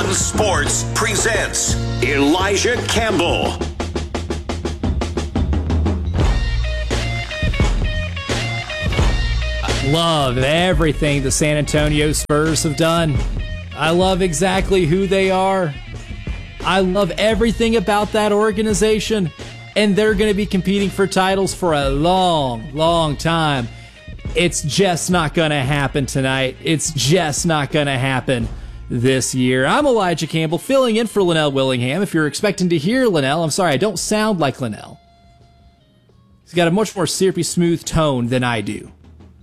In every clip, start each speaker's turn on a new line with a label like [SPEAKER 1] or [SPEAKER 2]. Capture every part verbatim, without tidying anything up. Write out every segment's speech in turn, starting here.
[SPEAKER 1] One Sports presents Elijah Campbell.
[SPEAKER 2] I love everything the San Antonio Spurs have done. I love exactly who they are. I love everything about that organization. And they're going to be competing for titles for a long, long time. It's just not going to happen tonight. It's just not going to happen this year. I'm Elijah Campbell, filling in for Linnell Willingham. If you're expecting to hear Linnell, I'm sorry, I don't sound like Linnell. He's got a much more syrupy, smooth tone than I do.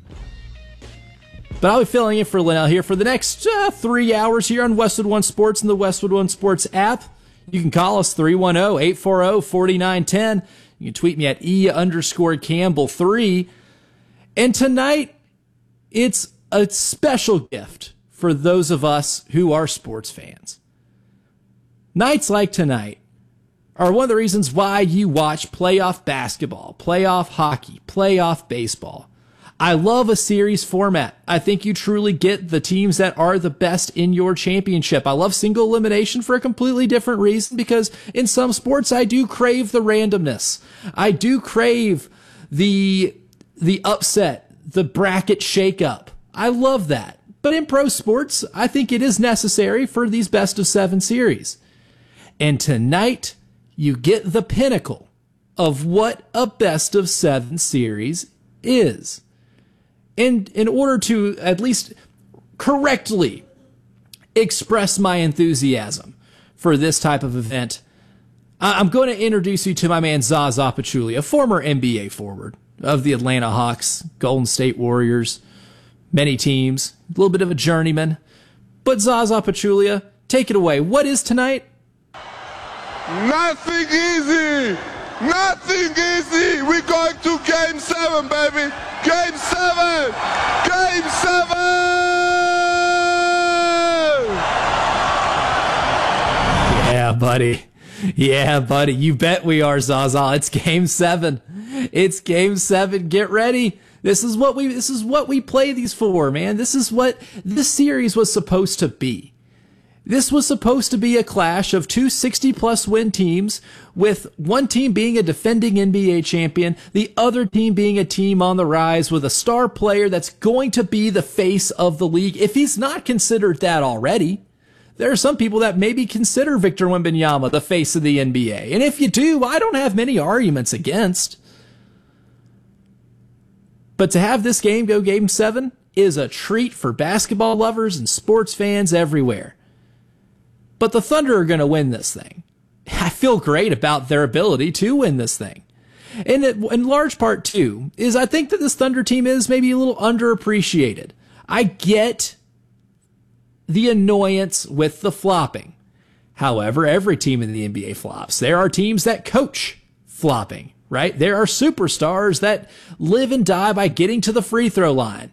[SPEAKER 2] But I'll be filling in for Linnell here for the next uh, three hours here on Westwood One Sports and the Westwood One Sports app. You can call us three one zero, eight four zero, four nine one zero. You can tweet me at E underscore Campbell three. And tonight, it's a special gift for those of us who are sports fans. Nights like tonight are one of the reasons why you watch playoff basketball, playoff hockey, playoff baseball. I love a series format. I think you truly get the teams that are the best in your championship. I love single elimination for a completely different reason, because in some sports I do crave the randomness. I do crave the the upset, the bracket shakeup. I love that. But in pro sports, I think it is necessary for these best of seven series. And tonight, you get the pinnacle of what a best of seven series is. And in order to at least correctly express my enthusiasm for this type of event, I'm going to introduce you to my man Zaza Pachulia, a former N B A forward of the Atlanta Hawks, Golden State Warriors, many teams, a little bit of a journeyman. But Zaza Pachulia, take it away. What is tonight?
[SPEAKER 3] Nothing easy. Nothing easy. We're going to game seven, baby. Game seven. Game seven.
[SPEAKER 2] Yeah, buddy. Yeah, buddy. You bet we are, Zaza. It's game seven. It's game seven. Get ready. This is what we this is what we play these for, man. This is what this series was supposed to be. This was supposed to be a clash of two sixty-plus win teams, with one team being a defending N B A champion, the other team being a team on the rise with a star player that's going to be the face of the league, if he's not considered that already. There are some people that maybe consider Victor Wembanyama the face of the N B A. And if you do, I don't have many arguments against. But to have this game go game seven is a treat for basketball lovers and sports fans everywhere. But the Thunder are going to win this thing. I feel great about their ability to win this thing. And it, in large part, too, is I think that this Thunder team is maybe a little underappreciated. I get the annoyance with the flopping. However, every team in the N B A flops. There are teams that coach flopping, right? There are superstars that live and die by getting to the free throw line.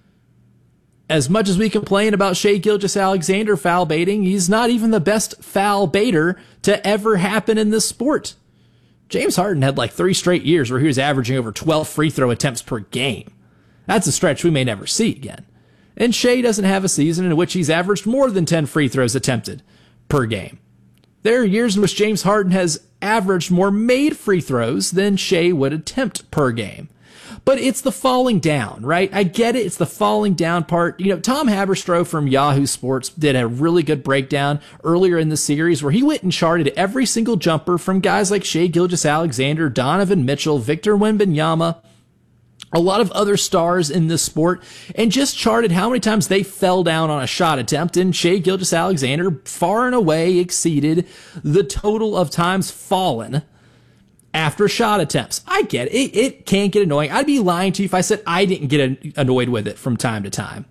[SPEAKER 2] As much as we complain about Shai Gilgeous-Alexander foul baiting, he's not even the best foul baiter to ever happen in this sport. James Harden had like three straight years where he was averaging over twelve free throw attempts per game. That's a stretch we may never see again. And Shai doesn't have a season in which he's averaged more than ten free throws attempted per game. There are years in which James Harden has averaged more made free throws than Shai would attempt per game. But it's the falling down, right? I get it. It's the falling down part. You know, Tom Haberstroh from Yahoo Sports did a really good breakdown earlier in the series where he went and charted every single jumper from guys like Shai Gilgeous-Alexander, Donovan Mitchell, Victor Wembanyama, a lot of other stars in this sport, and just charted how many times they fell down on a shot attempt, and Shai Gilgeous-Alexander far and away exceeded the total of times fallen after shot attempts. I get it. It, it can get annoying. I'd be lying to you if I said I didn't get annoyed with it from time to time.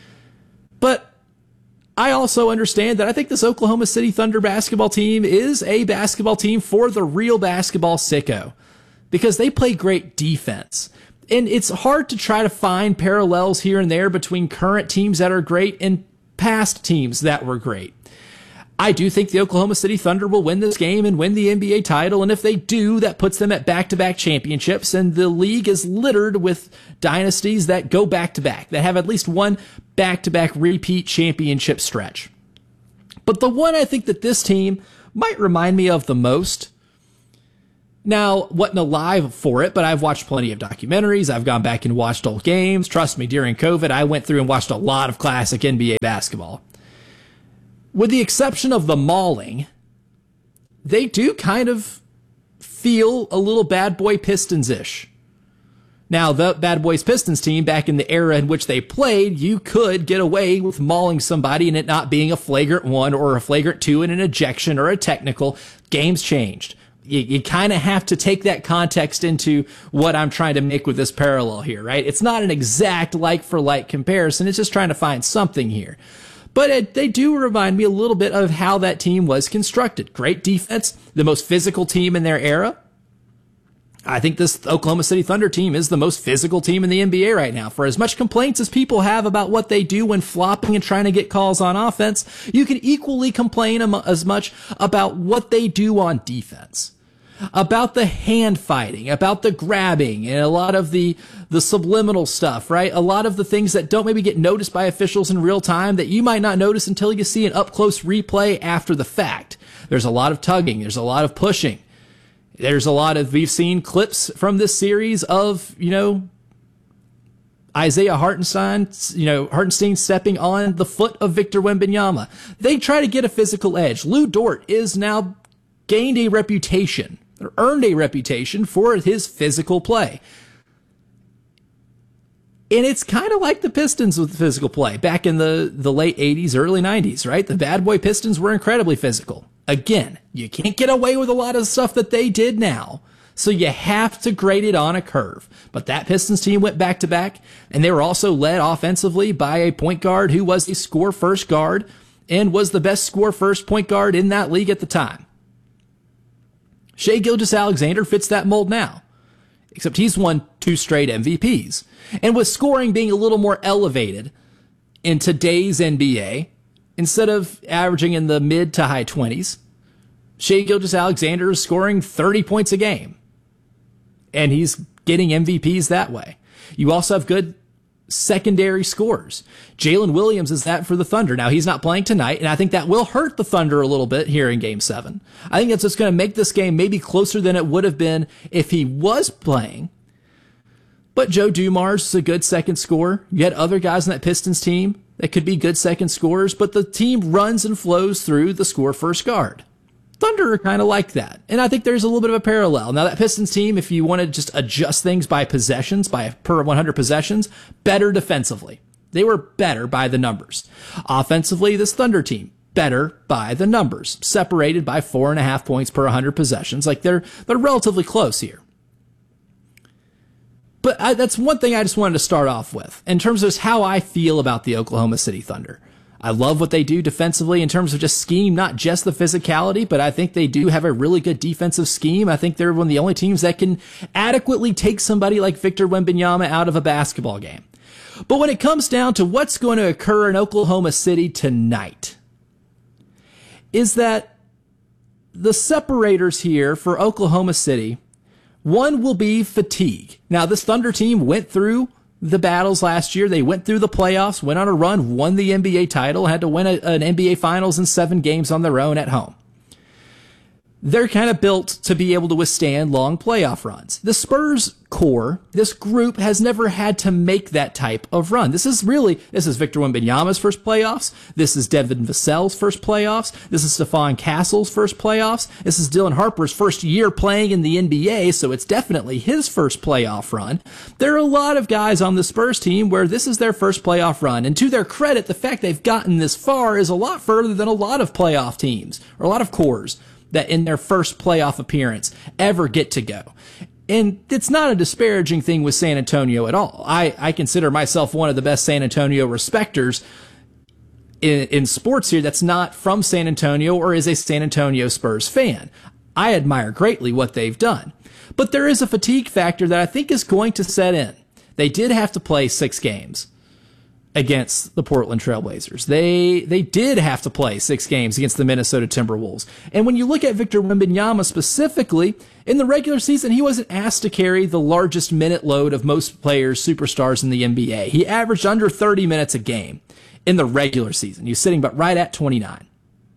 [SPEAKER 2] But I also understand that I think this Oklahoma City Thunder basketball team is a basketball team for the real basketball sicko, because they play great defense. And it's hard to try to find parallels here and there between current teams that are great and past teams that were great. I do think the Oklahoma City Thunder will win this game and win the N B A title, and if they do, that puts them at back-to-back championships, and the league is littered with dynasties that go back-to-back, that have at least one back-to-back repeat championship stretch. But the one I think that this team might remind me of the most, now, wasn't alive for it, but I've watched plenty of documentaries. I've gone back and watched old games. Trust me, during COVID, I went through and watched a lot of classic N B A basketball. With the exception of the mauling, they do kind of feel a little Bad Boy Pistons-ish. Now, the Bad Boys Pistons team, back in the era in which they played, you could get away with mauling somebody and it not being a flagrant one or a flagrant two in an ejection or a technical. Games changed. You, you kind of have to take that context into what I'm trying to make with this parallel here, right? It's not an exact like-for-like comparison. It's just trying to find something here. But it, they do remind me a little bit of how that team was constructed. Great defense, the most physical team in their era. I think this Oklahoma City Thunder team is the most physical team in the N B A right now. For as much complaints as people have about what they do when flopping and trying to get calls on offense, you can equally complain as much about what they do on defense. About the hand fighting, about the grabbing, and a lot of the, the subliminal stuff, right? A lot of the things that don't maybe get noticed by officials in real time that you might not notice until you see an up-close replay after the fact. There's a lot of tugging. There's a lot of pushing. There's a lot of, we've seen clips from this series of, you know, Isaiah Hartenstein, you know, Hartenstein stepping on the foot of Victor Wembanyama. They try to get a physical edge. Lou Dort is now gained a reputation, or earned a reputation for his physical play. And it's kind of like the Pistons with physical play back in the, the late eighties, early nineties, right? The Bad Boy Pistons were incredibly physical. Again, you can't get away with a lot of stuff that they did now. So you have to grade it on a curve. But that Pistons team went back to back, and they were also led offensively by a point guard who was a score first guard and was the best score first point guard in that league at the time. Shai Gilgeous-Alexander fits that mold now, except he's won two straight M V Ps. And with scoring being a little more elevated in today's N B A, instead of averaging in the mid to high twenties, Shai Gilgeous-Alexander is scoring thirty points a game. And he's getting M V Ps that way. You also have good secondary scores. Jalen Williams is that for the Thunder. Now, he's not playing tonight, and I think that will hurt the Thunder a little bit here in Game seven. I think that's what's going to make this game maybe closer than it would have been if he was playing. But Joe Dumars is a good second scorer. You had other guys on that Pistons team that could be good second scorers, but the team runs and flows through the score first guard. Thunder are kind of like that. And I think there's a little bit of a parallel. Now, that Pistons team, if you want to just adjust things by possessions, by per one hundred possessions, better defensively. They were better by the numbers. Offensively, this Thunder team, better by the numbers. Separated by four and a half points per one hundred possessions. Like, they're, they're relatively close here. But I, that's one thing I just wanted to start off with in terms of just how I feel about the Oklahoma City Thunder. I love what they do defensively in terms of just scheme, not just the physicality, but I think they do have a really good defensive scheme. I think they're one of the only teams that can adequately take somebody like Victor Wembanyama out of a basketball game. But when it comes down to what's going to occur in Oklahoma City tonight, is that the separators here for Oklahoma City, one will be fatigue. Now, this Thunder team went through the battles last year. They went through the playoffs, went on a run, won the N B A title, had to win a, an N B A Finals in seven games on their own at home. They're kind of built to be able to withstand long playoff runs. The Spurs core, this group, has never had to make that type of run. This is really, this is Victor Wembanyama's first playoffs. This is Devin Vassell's first playoffs. This is Stephon Castle's first playoffs. This is Dylan Harper's first year playing in the N B A, so it's definitely his first playoff run. There are a lot of guys on the Spurs team where this is their first playoff run, and to their credit, the fact they've gotten this far is a lot further than a lot of playoff teams, or a lot of cores that in their first playoff appearance ever get to go. And it's not a disparaging thing with San Antonio at all. I, I consider myself one of the best San Antonio respecters in, in sports here that's not from San Antonio or is a San Antonio Spurs fan. I admire greatly what they've done. But there is a fatigue factor that I think is going to set in. They did have to play six games against the Portland Trailblazers. They they did have to play six games against the Minnesota Timberwolves. And when you look at Victor Wembanyama specifically, in the regular season, he wasn't asked to carry the largest minute load of most players, superstars in the N B A. He averaged under thirty minutes a game in the regular season. He was sitting but right at twenty-nine.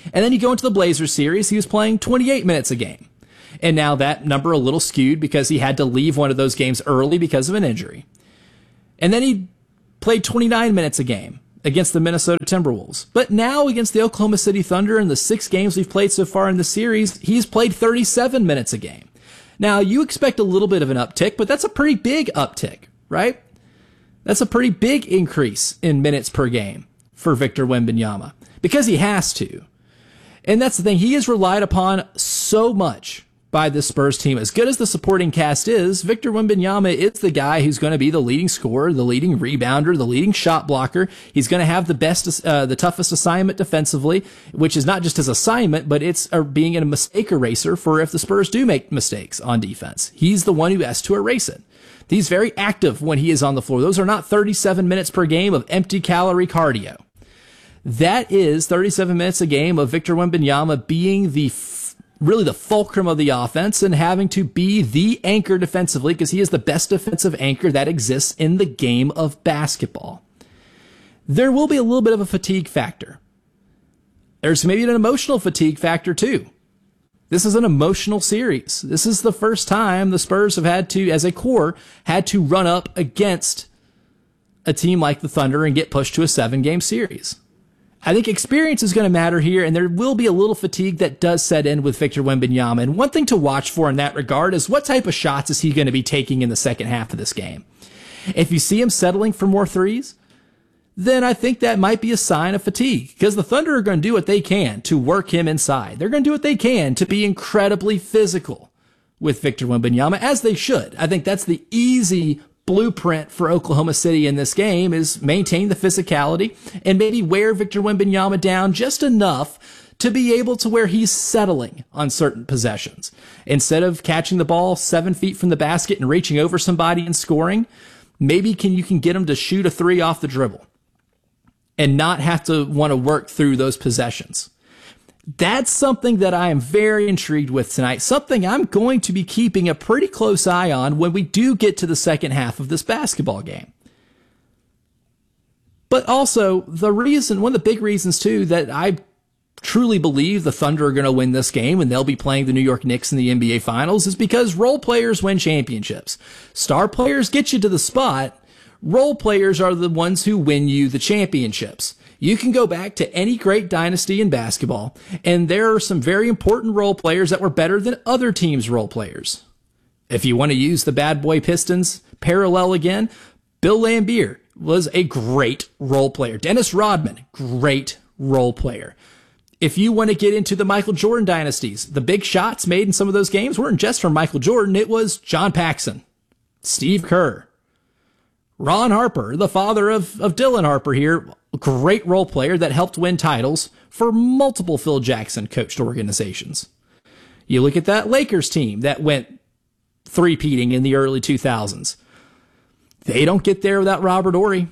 [SPEAKER 2] And then you go into the Blazers series, he was playing twenty-eight minutes a game. And now that number a little skewed because he had to leave one of those games early because of an injury. And then he played twenty-nine minutes a game against the Minnesota Timberwolves. But now against the Oklahoma City Thunder in the six games we've played so far in the series, he's played thirty-seven minutes a game. Now, you expect a little bit of an uptick, but that's a pretty big uptick, right? That's a pretty big increase in minutes per game for Victor Wembanyama because he has to. And that's the thing. He is relied upon so much by the Spurs team. As good as the supporting cast is, Victor Wembanyama is the guy who's going to be the leading scorer, the leading rebounder, the leading shot blocker. He's going to have the best, uh, the toughest assignment defensively, which is not just his assignment, but it's uh, being a mistake eraser for if the Spurs do make mistakes on defense. He's the one who has to erase it. He's very active when he is on the floor. Those are not thirty-seven minutes per game of empty calorie cardio. That is thirty-seven minutes a game of Victor Wembanyama being the really the fulcrum of the offense and having to be the anchor defensively because he is the best defensive anchor that exists in the game of basketball. There will be a little bit of a fatigue factor. There's maybe an emotional fatigue factor too. This is an emotional series. This is the first time the Spurs have had to, as a core, had to run up against a team like the Thunder and get pushed to a seven-game series. I think experience is going to matter here, and there will be a little fatigue that does set in with Victor Wembanyama. And one thing to watch for in that regard is what type of shots is he going to be taking in the second half of this game. If you see him settling for more threes, then I think that might be a sign of fatigue, because the Thunder are going to do what they can to work him inside. They're going to do what they can to be incredibly physical with Victor Wembanyama, as they should. I think that's the easy blueprint for Oklahoma City in this game, is maintain the physicality and maybe wear Victor Wembanyama down just enough to be able to where he's settling on certain possessions. Instead of catching the ball seven feet from the basket and reaching over somebody and scoring, maybe can you can get him to shoot a three off the dribble and not have to want to work through those possessions. That's something that I am very intrigued with tonight, something I'm going to be keeping a pretty close eye on when we do get to the second half of this basketball game. But also, the reason, one of the big reasons too, that I truly believe the Thunder are going to win this game and they'll be playing the New York Knicks in the N B A Finals is because role players win championships. Star players get you to the spot. Role players are the ones who win you the championships. You can go back to any great dynasty in basketball, and there are some very important role players that were better than other teams' role players. If you want to use the Bad Boy Pistons parallel again, Bill Laimbeer was a great role player. Dennis Rodman, great role player. If you want to get into the Michael Jordan dynasties, the big shots made in some of those games weren't just from Michael Jordan. It was John Paxson, Steve Kerr, Ron Harper, the father of, of Dylan Harper here, a great role player that helped win titles for multiple Phil Jackson coached organizations. You look at that Lakers team that went three-peating in the early two thousands. They don't get there without Robert Horry.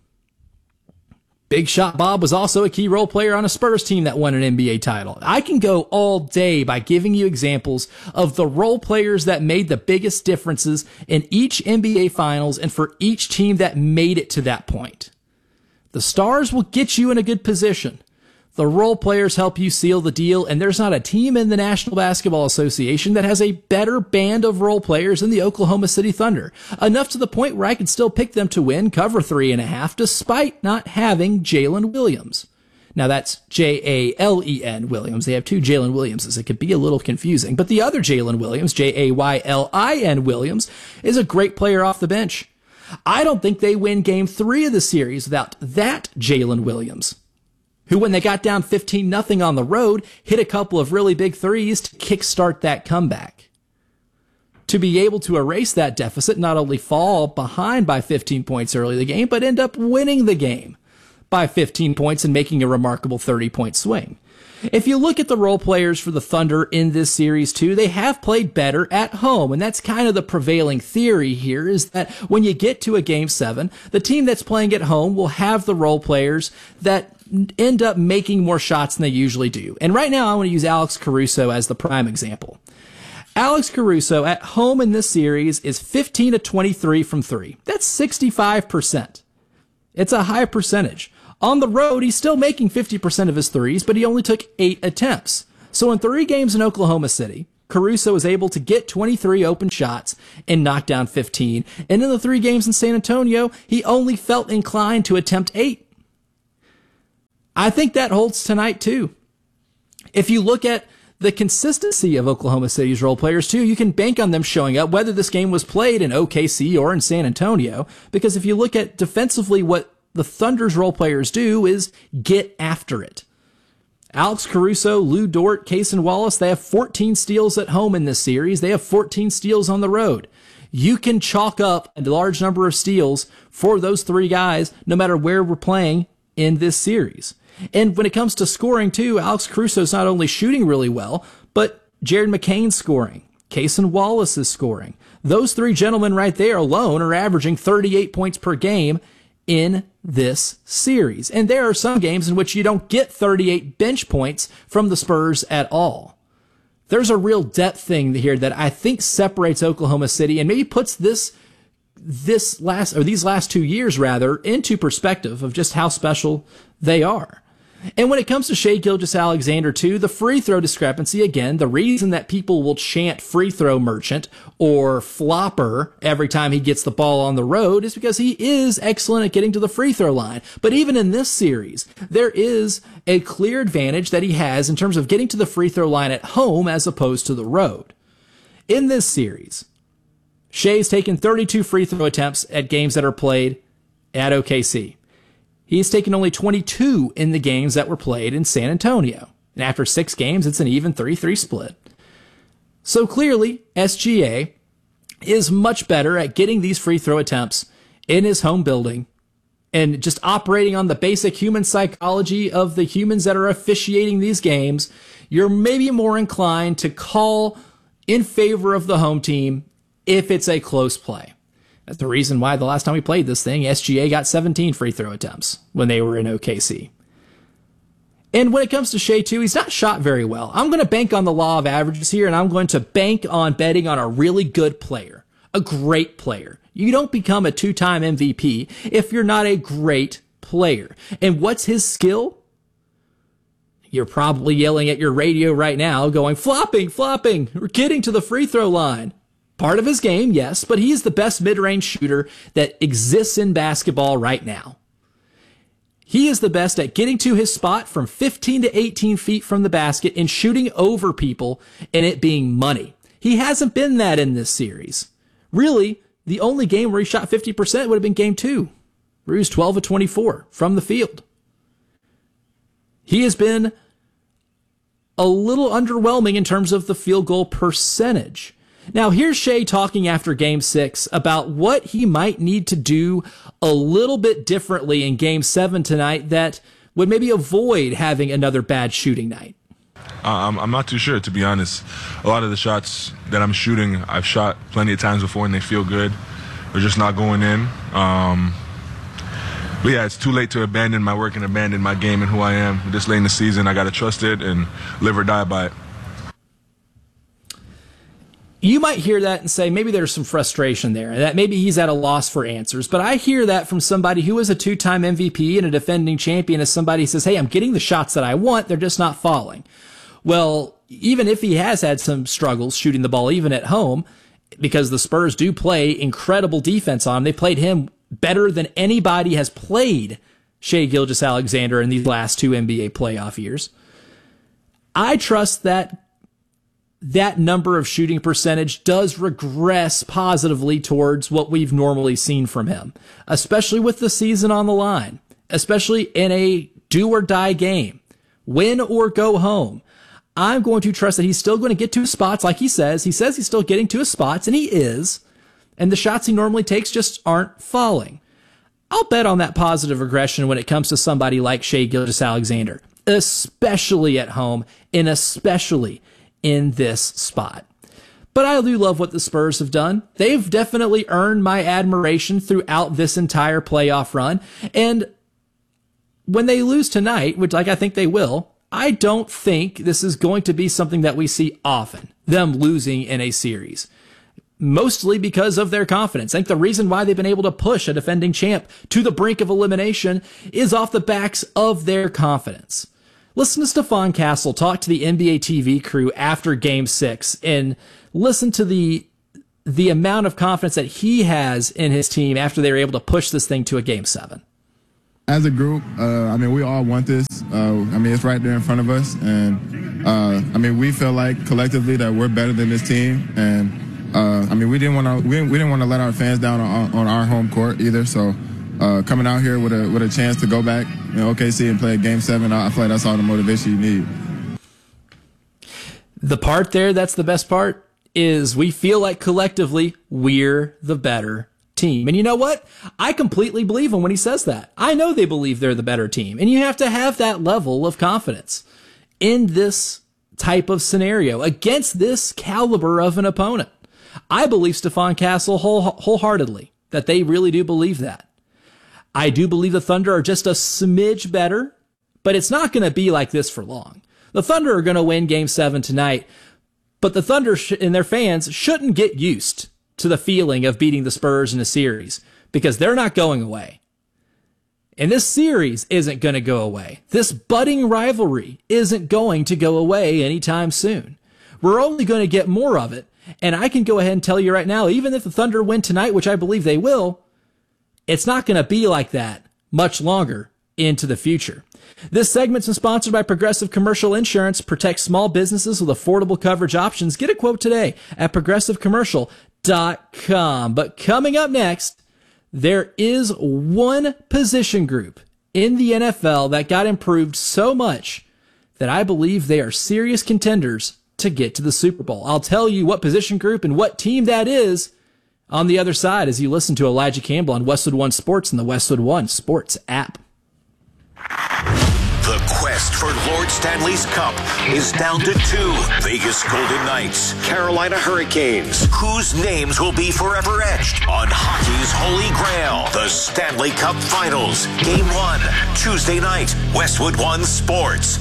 [SPEAKER 2] Big Shot Bob was also a key role player on a Spurs team that won an N B A title. I can go all day by giving you examples of the role players that made the biggest differences in each N B A Finals and for each team that made it to that point. The stars will get you in a good position. The role players help you seal the deal, and there's not a team in the National Basketball Association that has a better band of role players than the Oklahoma City Thunder. Enough to the point where I could still pick them to win, cover three and a half, despite not having Jalen Williams. Now that's J A L E N Williams. They have two Jalen Williamses. It could be a little confusing. But the other Jalen Williams, J A Y L I N Williams, is a great player off the bench. I don't think they win game three of the series without that Jalen Williams, who, when they got down fifteen nothing on the road, hit a couple of really big threes to kickstart that comeback. To be able to erase that deficit, not only fall behind by fifteen points early in the game, but end up winning the game by fifteen points and making a remarkable thirty-point swing. If you look at the role players for the Thunder in this series too, they have played better at home, and that's kind of the prevailing theory here, is that when you get to a game seven, the team that's playing at home will have the role players that end up making more shots than they usually do. And right now I want to use Alex Caruso as the prime example. Alex Caruso at home in this series is fifteen to twenty-three from three. That's sixty-five percent. It's a high percentage. On the road, he's still making fifty percent of his threes, but he only took eight attempts. So in three games in Oklahoma City, Caruso was able to get twenty-three open shots and knock down fifteen. And in the three games in San Antonio, he only felt inclined to attempt eight. I think that holds tonight too. If you look at the consistency of Oklahoma City's role players too, you can bank on them showing up whether this game was played in O K C or in San Antonio. Because if you look at defensively, what the Thunder's role players do is get after it. Alex Caruso, Lou Dort, Cason Wallace, they have fourteen steals at home in this series. They have fourteen steals on the road. You can chalk up a large number of steals for those three guys, no matter where we're playing in this series. And when it comes to scoring too, Alex Caruso is not only shooting really well, but Jared McCain's scoring. Cason Wallace is scoring. Those three gentlemen right there alone are averaging thirty-eight points per game in this series. And there are some games in which you don't get thirty-eight bench points from the Spurs at all. There's a real depth thing here that I think separates Oklahoma City and maybe puts this this last or these last two years rather into perspective of just how special they are. And when it comes to Shai Gilgeous-Alexander too, the free throw discrepancy, again, the reason that people will chant free throw merchant or flopper every time he gets the ball on the road is because he is excellent at getting to the free throw line. But even in this series, there is a clear advantage that he has in terms of getting to the free throw line at home as opposed to the road. In this series, Shai's taken thirty-two free throw attempts at games that are played at O K C. He's taken only twenty-two in the games that were played in San Antonio. And after six games, it's an even three three split. So clearly, S G A is much better at getting these free throw attempts in his home building and just operating on the basic human psychology of the humans that are officiating these games. You're maybe more inclined to call in favor of the home team if it's a close play. That's the reason why the last time we played this thing, S G A got seventeen free throw attempts when they were in O K C. And when it comes to Shai, too, he's not shot very well. I'm going to bank on the law of averages here, and I'm going to bank on betting on a really good player, a great player. You don't become a two-time M V P if you're not a great player. And what's his skill? You're probably yelling at your radio right now, going, flopping, flopping, we're getting to the free throw line. Part of his game, yes, but he is the best mid-range shooter that exists in basketball right now. He is the best at getting to his spot from fifteen to eighteen feet from the basket and shooting over people and it being money. He hasn't been that in this series. Really, the only game where he shot fifty percent would have been game two, where he was twelve of twenty-four from the field. He has been a little underwhelming in terms of the field goal percentage. Now, here's Shai talking after game six about what he might need to do a little bit differently in game seven tonight that would maybe avoid having another bad shooting night.
[SPEAKER 4] Uh, I'm, I'm not too sure, to be honest. A lot of the shots that I'm shooting, I've shot plenty of times before and they feel good. They're just not going in. Um, but yeah, it's too late to abandon my work and abandon my game and who I am. This late in the season, I got to trust it and live or die by it.
[SPEAKER 2] You might hear that and say maybe there's some frustration there, that maybe he's at a loss for answers. But I hear that from somebody who is a two-time M V P and a defending champion as somebody who says, hey, I'm getting the shots that I want, they're just not falling. Well, even if he has had some struggles shooting the ball, even at home, because the Spurs do play incredible defense on him, they played him better than anybody has played Shai Gilgeous-Alexander in these last two N B A playoff years. I trust that that number of shooting percentage does regress positively towards what we've normally seen from him, especially with the season on the line, especially in a do or die game, win or go home. I'm going to trust that he's still going to get to his spots like he says. He says he's still getting to his spots, and he is, and the shots he normally takes just aren't falling. I'll bet on that positive regression when it comes to somebody like Shai Gilgeous-Alexander, especially at home and especially in this spot. But I do love what the Spurs have done. They've definitely earned my admiration throughout this entire playoff run. And when they lose tonight, which like I think they will, I don't think this is going to be something that we see often, them losing in a series. mostly because of their confidence. I think the reason why they've been able to push a defending champ to the brink of elimination is off the backs of their confidence. Listen to Stephon Castle talk to the N B A T V crew after Game six and listen to the the amount of confidence that he has in his team after they were able to push this thing to a Game seven.
[SPEAKER 5] As a group, uh, I mean, we all want this. Uh, I mean, it's right there in front of us. And, uh, I mean, we feel like collectively that we're better than this team. And, uh, I mean, we didn't want to we, we didn't want to let our fans down on, on our home court either. So uh, coming out here with a with a chance to go back, you know, O K C and play a Game seven, I feel like that's all the motivation you need.
[SPEAKER 2] The part there, that's the best part, is we feel like collectively we're the better team. And you know what? I completely believe him when he says that. I know they believe they're the better team. And you have to have that level of confidence in this type of scenario against this caliber of an opponent. I believe Stephon Castle whole, wholeheartedly that they really do believe that. I do believe the Thunder are just a smidge better, but it's not going to be like this for long. The Thunder are going to win Game seven tonight, but the Thunder sh- and their fans shouldn't get used to the feeling of beating the Spurs in a series because they're not going away. And this series isn't going to go away. This budding rivalry isn't going to go away anytime soon. We're only going to get more of it. And I can go ahead and tell you right now, even if the Thunder win tonight, which I believe they will, it's not going to be like that much longer into the future. This segment's been sponsored by Progressive Commercial Insurance. Protect small businesses with affordable coverage options. Get a quote today at progressive commercial dot com. But coming up next, there is one position group in the N F L that got improved so much that I believe they are serious contenders to get to the Super Bowl. I'll tell you what position group and what team that is on the other side as you listen to Elijah Campbell on Westwood One Sports and the Westwood One Sports app.
[SPEAKER 1] The quest for Lord Stanley's Cup is down to two. Vegas Golden Knights, Carolina Hurricanes. Whose names will be forever etched on hockey's holy grail? The Stanley Cup Finals. Game one, Tuesday night, Westwood One Sports.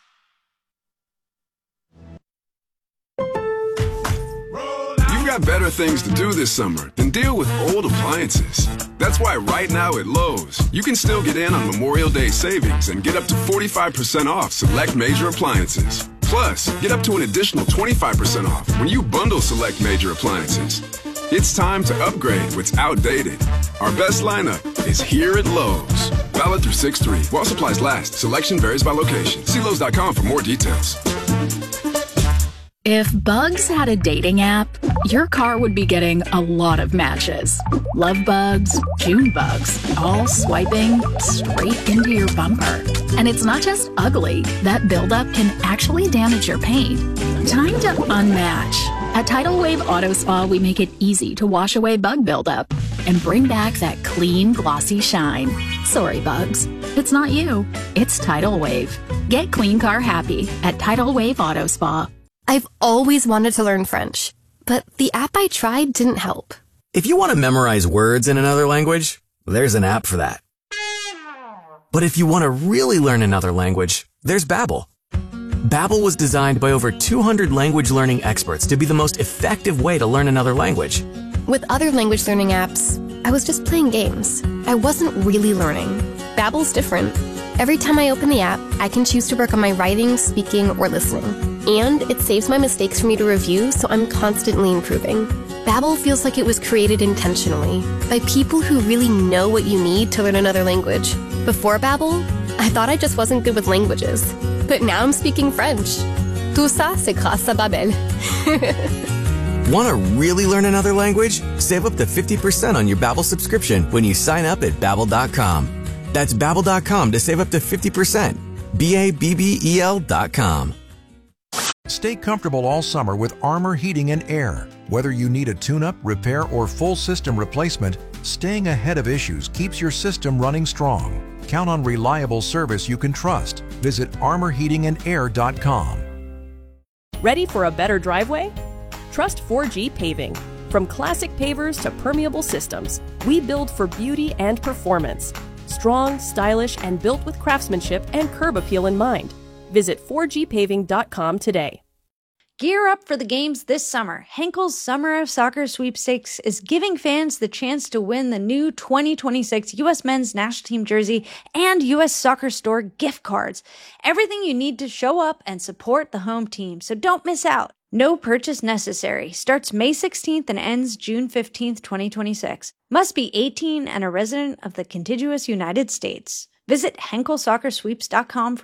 [SPEAKER 6] Got better things to do this summer than deal with old appliances. That's why right now at Lowe's, you can still get in on Memorial Day savings and get up to forty-five percent off select major appliances. Plus, get up to an additional twenty-five percent off when you bundle select major appliances. It's time to upgrade what's outdated. Our best lineup is here at Lowe's. Valid through six three. While supplies last. Selection varies by location. See Lowe's dot com for more details.
[SPEAKER 7] If Bugs had a dating app, your car would be getting a lot of matches. Love bugs, June bugs, all swiping straight into your bumper. And it's not just ugly. That buildup can actually damage your paint. Time to unmatch. At Tidal Wave Auto Spa, we make it easy to wash away bug buildup and bring back that clean, glossy shine. Sorry, bugs. It's not you. It's Tidal Wave. Get clean car happy at Tidal Wave Auto Spa.
[SPEAKER 8] I've always wanted to learn French, but the app I tried didn't help.
[SPEAKER 9] If you want to memorize words in another language, there's an app for that. But if you want to really learn another language, there's Babbel. Babbel was designed by over two hundred language learning experts to be the most effective way to learn another language.
[SPEAKER 8] With other language learning apps, I was just playing games. I wasn't really learning. Babbel's different. Every time I open the app, I can choose to work on my writing, speaking, or listening. And it saves my mistakes for me to review, so I'm constantly improving. Babbel feels like it was created intentionally by people who really know what you need to learn another language. Before Babbel, I thought I just wasn't good with languages. But now I'm speaking French. Tout ça, c'est grâce à Babbel.
[SPEAKER 9] Want to really learn another language? Save up to fifty percent on your Babbel subscription when you sign up at Babbel dot com. That's Babbel dot com to save up to fifty percent. B A B B E L dot com.
[SPEAKER 10] Stay comfortable all summer with Armor Heating and Air. Whether you need a tune-up, repair, or full system replacement, staying ahead of issues keeps your system running strong. Count on reliable service you can trust. Visit armor heating and air dot com.
[SPEAKER 11] Ready for a better driveway? Trust four G Paving. From classic pavers to permeable systems, we build for beauty and performance. Strong, stylish, and built with craftsmanship and curb appeal in mind. Visit four G paving dot com today.
[SPEAKER 12] Gear up for the games this summer. Henkel's Summer of Soccer Sweepstakes is giving fans the chance to win the new twenty twenty-six U S Men's National Team jersey and U S Soccer Store gift cards. Everything you need to show up and support the home team, so don't miss out. No purchase necessary. Starts May sixteenth and ends June fifteenth, twenty twenty-six. Must be eighteen and a resident of the contiguous United States. Visit Henkel Soccer Sweeps dot com for